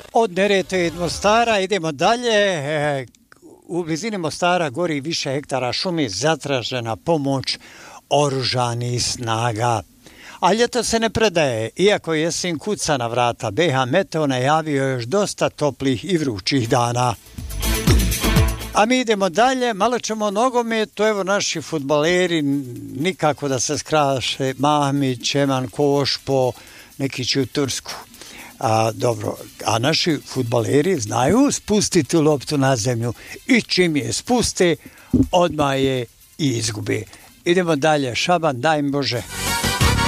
Od Neretve i Mostara idemo dalje. U blizini Mostara gori više hektara šume, zatražena pomoć oružanih snaga. A ljeto se ne predaje, iako jesen kuca na vrata. BH Meteo najavio još dosta toplih i vrućih dana. A mi idemo dalje, malo ćemo o nogometu, evo naši fudbaleri nikako da se skraše, Mahmić, Eman Košpo, neki će u Tursku. A naši fudbaleri znaju spustiti loptu na zemlju i čim je spuste, odmah je i izgube. Idemo dalje, Šaban, daj im Bože.